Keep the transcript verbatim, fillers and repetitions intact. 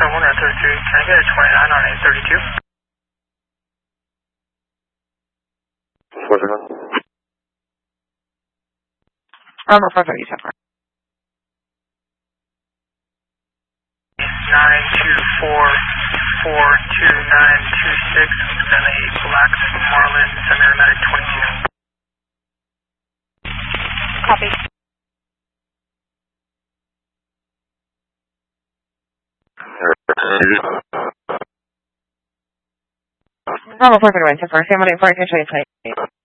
one at thirty-two. Can I get a twenty-nine on eight thirty-two? What's it? Armor four thirty, so far. nine two four four two nine two six, Bentley Black Marlin, semi-automatic twenty-two. Copy. Bravo four thirty-one, so far. Sam one eight four, officially